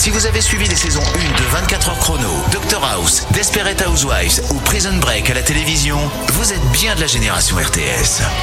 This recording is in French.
Si vous avez suivi les saisons 1 de 24 heures chrono, Dr House, Desperate Housewives ou Prison Break à la télévision, vous êtes bien de la génération RTS.